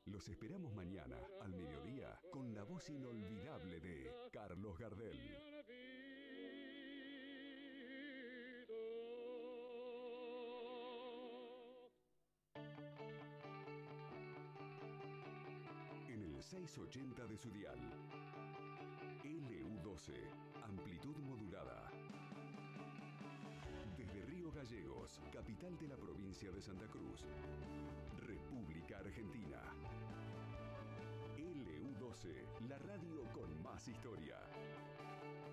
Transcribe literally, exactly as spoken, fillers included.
Los esperamos mañana, al mediodía, con la voz inolvidable de Carlos Gardel. En el seiscientos ochenta de su dial. L U doce, amplitud modulada. Desde Río Gallegos, capital de la provincia de Santa Cruz, República Argentina. L U doce, la radio con más historia.